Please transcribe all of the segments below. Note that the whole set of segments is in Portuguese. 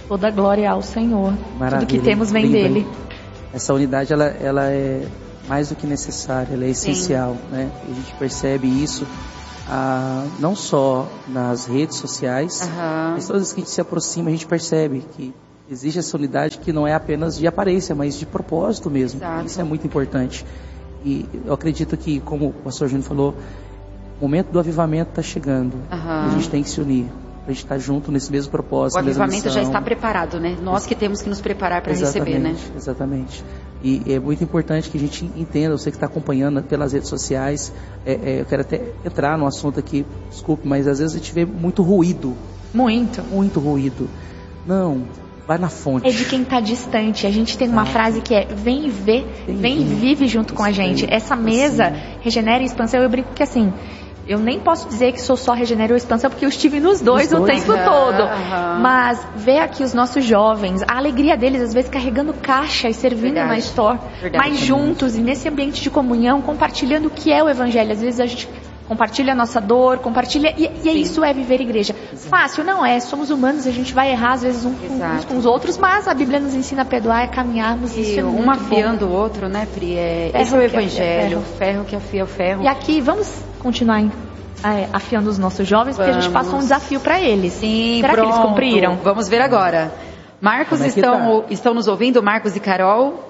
Toda a glória ao Senhor. Maravilha. Tudo que temos vem dele. Essa unidade, ela é mais do que necessária, ela é essencial, né? E a gente percebe isso não só nas redes sociais, mas todas as vezes que a gente se aproxima, a gente percebe que existe essa unidade que não é apenas de aparência, mas de propósito mesmo. Exato. Isso é muito importante. E eu acredito que, como o pastor Júnior falou, o momento do avivamento está chegando. A gente tem que se unir. A gente está junto nesse mesmo propósito. O avivamento já está preparado, né? Nós que temos que nos preparar para receber, né? Exatamente. E é muito importante que a gente entenda, você que está acompanhando pelas redes sociais, eu quero até entrar no assunto aqui, desculpe, mas às vezes a gente vê muito ruído. Muito ruído. Não, vai na fonte. É de quem está distante. A gente tem uma frase que é: vem e vê, vem e vive junto com a gente. Essa mesa, Regenera e Expansão, eu brinco que assim, eu nem posso dizer que sou só Regenera ou Expansão, porque eu estive nos dois o tempo todo. Mas ver aqui os nossos jovens, a alegria deles, às vezes carregando caixa e servindo na Store, mas juntos e nesse ambiente de comunhão, compartilhando o que é o Evangelho. Às vezes a gente compartilha a nossa dor, compartilha, e isso é viver igreja. Fácil não é, somos humanos, a gente vai errar às vezes uns com os outros, mas a Bíblia nos ensina a perdoar, a caminharmos, e isso é um afiando o outro, né, Pri? Esse é o Evangelho, ferro que afia o ferro. E aqui, vamos continuar afiando os nossos jovens, porque a gente passou um desafio para eles. Sim, será que eles cumpriram? Vamos ver agora. Marcos, estão nos ouvindo, Marcos e Carol?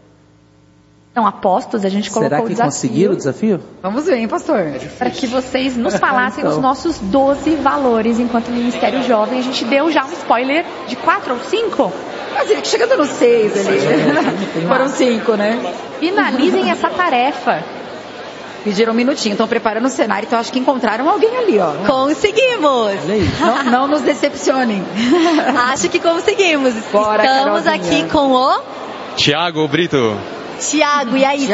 Estão apostos, a gente colocou o desafio. Será que conseguiram o desafio? Vamos ver, hein, pastor? Para que vocês nos falassem os nossos 12 valores enquanto Ministério Jovem. A gente deu já um spoiler de 4 ou 5? Mas chegando no 6 ali. Foram 5, né? Finalizem essa tarefa. Pediram um minutinho, estão preparando o cenário, então acho que encontraram alguém ali, ó. Conseguimos! Não nos decepcionem. Acho que conseguimos. Bora, estamos Carolzinha. aqui com o Tiago Brito. Tiago, e aí,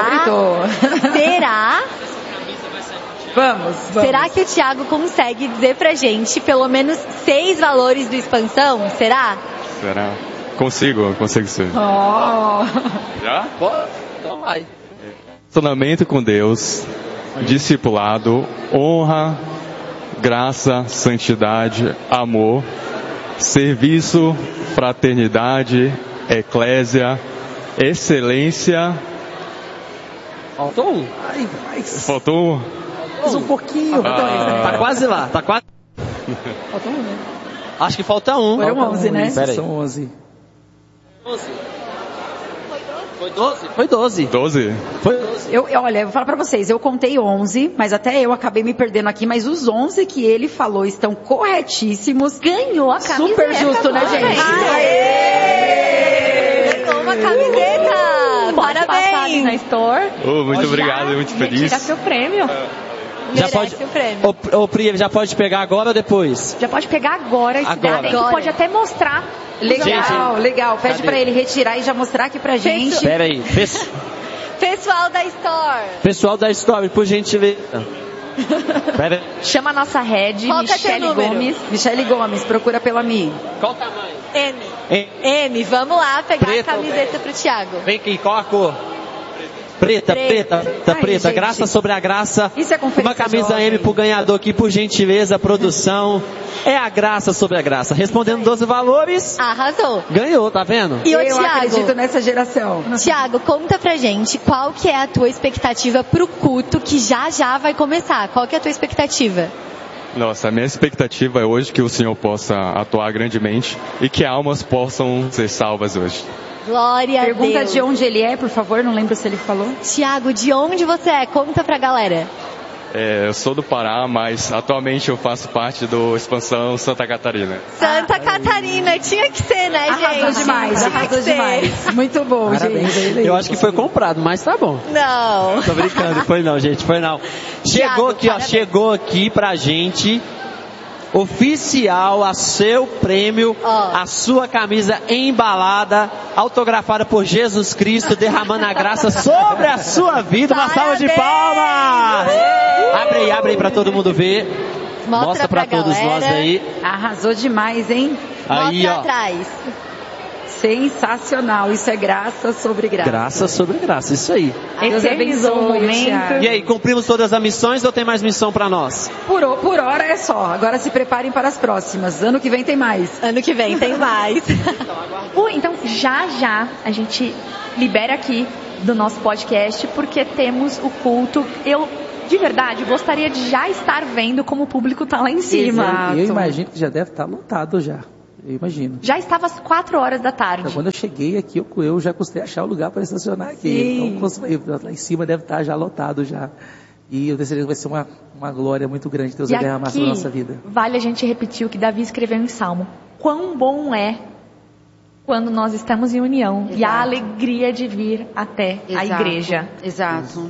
será? Vamos. Será que o Tiago consegue dizer pra gente pelo menos 6 valores do Expansão? Será? Consigo sim. Já? Então vai. Relacionamento com Deus, discipulado, honra, graça, santidade, amor, serviço, fraternidade, eclésia, excelência. Faltou um? Faltou um? Mais um pouquinho. Tá quase lá, Faltou um, né? Acho que falta um. Foram 11, né? São 11. Foi 12. 12? Foi 12. Olha, eu vou falar pra vocês, eu contei 11, mas até eu acabei me perdendo aqui, mas os 11 que ele falou estão corretíssimos. Ganhou a camiseta. Super justo, né, gente? Ganhou uma camiseta! Parabéns! Na Store. Muito obrigado, muito feliz. Retira seu prêmio. Já pode, o prêmio. Ô, Pri, já pode pegar agora ou depois? Já pode pegar agora. Pode até mostrar. Legal. Pede pra ele retirar e já mostrar aqui pra gente. Pera aí. Pessoal da Store. Pessoal da Store, por gentileza. Pera aí. Chama a nossa head, Michele Gomes, procura pela Mi. Qual o tamanho? M, vamos lá pegar a camiseta pro Thiago. Vem aqui, qual a cor? Preta. Gente. Graça sobre a graça. Isso é conferência uma camisa jovem. M pro ganhador aqui, por gentileza, produção. É a graça sobre a graça. Respondendo 12 valores. Arrasou. Ganhou, tá vendo? E eu acredito nessa geração. Thiago, conta pra gente qual que é a tua expectativa pro culto que já vai começar. Qual que é a tua expectativa? Nossa, a minha expectativa é hoje que o Senhor possa atuar grandemente e que almas possam ser salvas hoje. Glória a Deus. Pergunta de onde ele é, por favor, não lembro se ele falou. Tiago, de onde você é? Conta pra galera. Eu sou do Pará, mas atualmente eu faço parte do Expansão Santa Catarina. Santa Catarina, tinha que ser, né, gente? Arrasou demais. Muito bom, Parabéns, gente. Eu acho que foi comprado, mas tá bom. Não. Tô brincando, foi não, gente, foi não. Chegou aqui pra gente... Oficial, a seu prêmio, a sua camisa embalada, autografada por Jesus Cristo, derramando a graça sobre a sua vida. Uma salva de palmas! Abre aí pra todo mundo ver. Mostra pra todos nós aí. Arrasou demais, hein? Aí, mostra atrás. Sensacional, isso é graça sobre graça. Graça sobre graça, isso aí. Deus abençoe o momento. E aí, cumprimos todas as missões ou tem mais missão para nós? Por hora é só, agora se preparem para as próximas, ano que vem tem mais. Ano que vem tem mais. Então, já a gente libera aqui do nosso podcast, porque temos o culto. Eu, de verdade, gostaria de já estar vendo como o público está lá em cima. Exato. Eu imagino que já deve estar lotado já. Eu imagino. Já estava às 4 horas da tarde. Então, quando eu cheguei aqui, eu já custei achar o lugar para estacionar aqui. Então, lá em cima deve estar já lotado já. E eu decido que vai ser uma glória muito grande que Deus vai derramar sobre a nossa vida. Vale a gente repetir o que Davi escreveu em Salmo. Quão bom é quando nós estamos em união. Exato. E a alegria de vir até a igreja. Exato.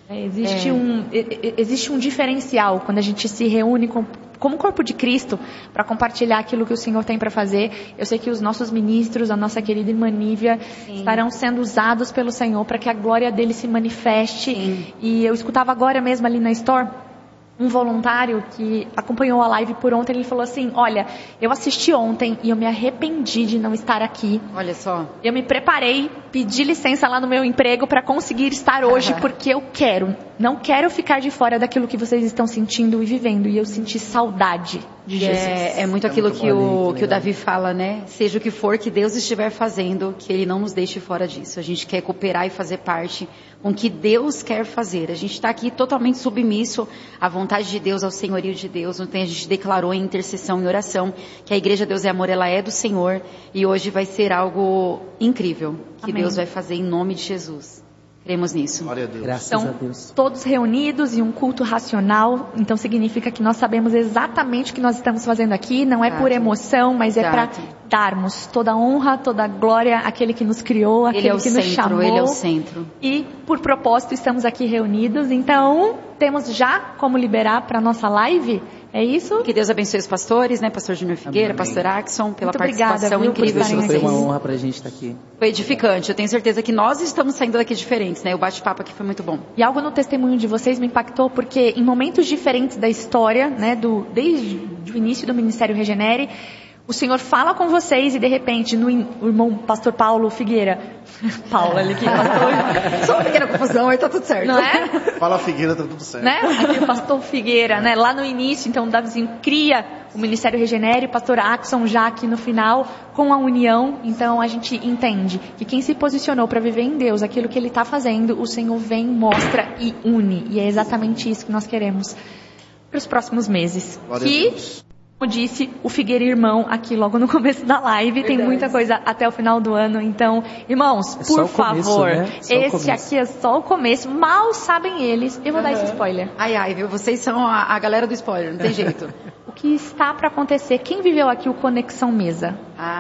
Existe um diferencial quando a gente se reúne como corpo de Cristo para compartilhar aquilo que o Senhor tem para fazer. Eu sei que os nossos ministros, a nossa querida irmã Nívia, estarão sendo usados pelo Senhor para que a glória dele se manifeste. Sim. E eu escutava agora mesmo ali na Store um voluntário que acompanhou a live por ontem. Ele falou assim: olha, eu assisti ontem e eu me arrependi de não estar aqui. Olha só. Eu me preparei, pedi licença lá no meu emprego para conseguir estar hoje, porque eu não quero ficar de fora daquilo que vocês estão sentindo e vivendo. E eu senti saudade de Jesus. É muito aquilo que o Davi fala, né? Seja o que for que Deus estiver fazendo, que Ele não nos deixe fora disso. A gente quer cooperar e fazer parte com o que Deus quer fazer. A gente está aqui totalmente submisso à vontade de Deus, ao senhorio de Deus. Ontem a gente declarou em intercessão e oração que a Igreja Deus é Amor, ela é do Senhor. E hoje vai ser algo incrível que Deus vai fazer em nome de Jesus. Cremos nisso. Glória a Deus. Graças a Deus. Todos reunidos em um culto racional, então significa que nós sabemos exatamente o que nós estamos fazendo aqui, não é por emoção, mas é para darmos toda a honra, toda a glória àquele que nos criou, àquele que nos chamou. Ele é o centro. E por propósito estamos aqui reunidos, então temos já como liberar para a nossa live. É isso? Que Deus abençoe os pastores, né? Pastor Júnior Figueira, Amém. Pastor Axon, pela muito participação incrível de vocês. Foi uma honra pra gente estar aqui. Foi edificante. Eu tenho certeza que nós estamos saindo daqui diferentes, né? O bate-papo aqui foi muito bom. E algo no testemunho de vocês me impactou, porque em momentos diferentes da história, né? Desde o início do Ministério Regenere, o Senhor fala com vocês e de repente, o irmão pastor Paulo Figueira, Paulo, ele que pastor, só uma pequena confusão, aí tá tudo certo. Não é? Fala Figueira, tá tudo certo. Né? Aqui o pastor Figueira, né? Lá no início, então o Davizinho cria o Ministério Regenere, o pastor Axon já aqui no final, com a união. Então a gente entende que quem se posicionou para viver em Deus, aquilo que ele está fazendo, o Senhor vem, mostra e une. E é exatamente isso que nós queremos para os próximos meses. Glória a Deus. Como disse o Figueira Irmão aqui logo no começo da live, tem muita coisa até o final do ano, então, irmãos, por favor, esse aqui é só o começo, mal sabem eles, eu vou dar esse spoiler. Ai, viu, vocês são a galera do spoiler, não tem jeito. O que está para acontecer, quem viveu aqui o Conexão Mesa?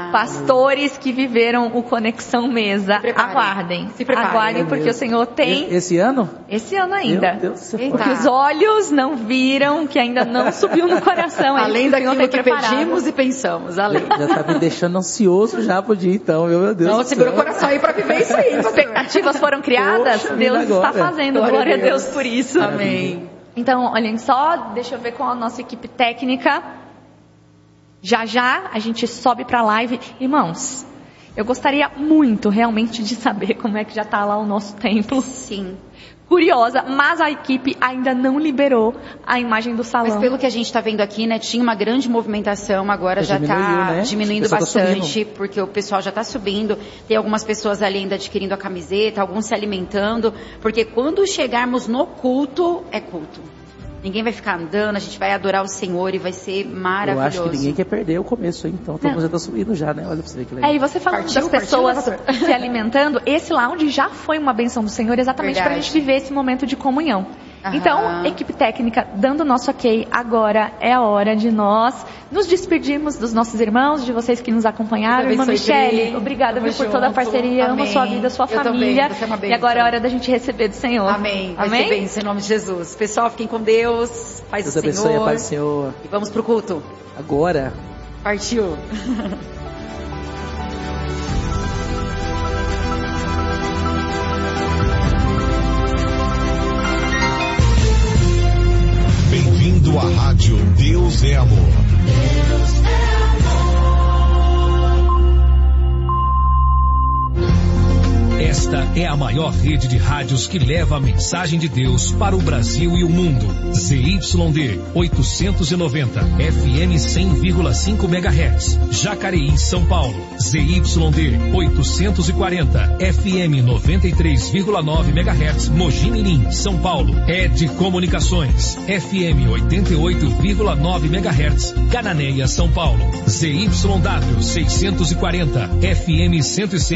Pastores que viveram o Conexão Mesa, aguardem. Se preparem. Aguardem, porque o Senhor tem... Esse ano? Esse ano ainda. Meu Deus, porque os olhos não viram, que ainda não subiu no coração. Além daquilo que pedimos e pensamos, além. Já tá me deixando ansioso já pro dia então, meu Deus. Não, segura o coração aí para viver isso aí. Expectativas foram criadas, Poxa, Deus está fazendo, glória a Deus por isso. Amém. Então, olhem só, deixa eu ver com a nossa equipe técnica. Já a gente sobe para a live. Irmãos, eu gostaria muito realmente de saber como é que já está lá o nosso templo. Sim. Curiosa, mas a equipe ainda não liberou a imagem do salão. Mas pelo que a gente está vendo aqui, né, tinha uma grande movimentação, agora já está diminuindo bastante, porque o pessoal já está subindo, tem algumas pessoas ali ainda adquirindo a camiseta, alguns se alimentando, porque quando chegarmos no culto, é culto. Ninguém vai ficar andando, a gente vai adorar o Senhor e vai ser maravilhoso. Eu acho que ninguém quer perder o começo, hein? Então todo mundo já está subindo já, né? Olha pra você ver que legal. E você falando das pessoas se alimentando, esse lounge já foi uma bênção do Senhor exatamente para a gente viver esse momento de comunhão. Então, equipe técnica, dando o nosso ok, agora é a hora de nós nos despedirmos dos nossos irmãos, de vocês que nos acompanharam. Irmã Michele, obrigada por toda a parceria, amo sua vida, sua família. E agora é a hora da gente receber do Senhor. Amém. Vai ser bênção em nome de Jesus. Pessoal, fiquem com Deus, paz do Senhor. Deus abençoe a paz do Senhor. E vamos pro culto. Agora. Partiu. Bem-vindo à rádio Deus é Amor. Deus é amor. é a maior rede de rádios que leva a mensagem de Deus para o Brasil e o mundo. ZYD 890, FM 100,5 MHz, Jacareí, São Paulo. ZYD 840, FM 93,9 MHz, Mogi Mirim, São Paulo. ED Comunicações, FM 88,9 MHz, Cananéia, São Paulo. ZYW 640, FM 106.